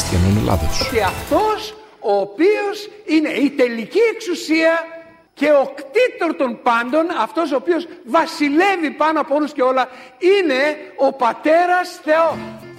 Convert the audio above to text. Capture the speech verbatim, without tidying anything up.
χριστιανών Ελλάδος. Και αυτός ο οποίος είναι η τελική εξουσία και ο κτήτορ των πάντων, αυτός ο οποίος βασιλεύει πάνω από όλους και όλα, είναι ο Πατέρας Θεός.